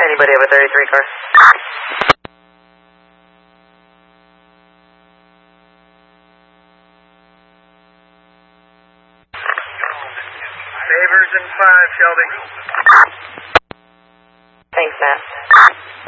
Anybody have a 33 car? Favors in 5, Shelby. Thanks, Matt.